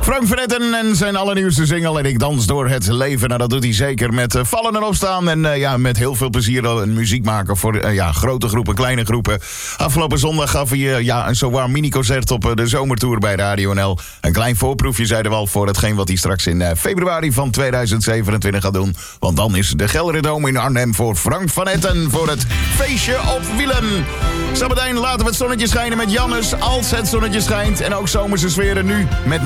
Frank van Etten en zijn allernieuwste single En ik dans door het leven. Nou, dat doet hij zeker met vallen en opstaan. En met heel veel plezier een muziek maken voor grote groepen, kleine groepen. Afgelopen zondag gaf hij een zowaar mini-concert op de zomertour bij Radio NL. Een klein voorproefje, zeiden we al, voor hetgeen wat hij straks in februari van 2027 gaat doen. Want dan is de Gelredome in Arnhem voor Frank van Etten voor het feestje op wielen. Zometeen laten we het zonnetje schijnen met Jannes als het zonnetje schijnt. En ook zomerse sferen nu met